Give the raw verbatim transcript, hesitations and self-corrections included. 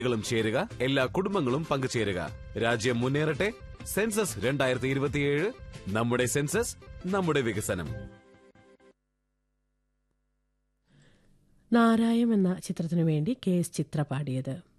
ും ചേരുക, എല്ലാ കുടുംബങ്ങളും പങ്കുചേരുക. രാജ്യം മുന്നേറട്ടെ. സെൻസസ് രണ്ടായിരത്തി ഇരുപത്തിയേഴ്. നമ്മുടെ സെൻസസ്, നമ്മുടെ വികസനം. നാരായം എന്ന ചിത്രത്തിനു വേണ്ടി കെ എസ് ചിത്ര പാടിയത്.